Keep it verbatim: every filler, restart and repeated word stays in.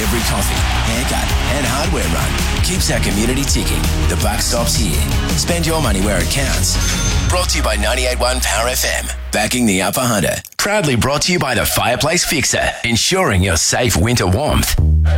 Every coffee, haircut and hardware run keeps our community ticking. The buck stops here. Spend your money where it counts. Brought to you by ninety-eight point one Power F M. Backing the Upper Hunter. Proudly brought to you by the Fireplace Fixer. Ensuring your safe winter warmth.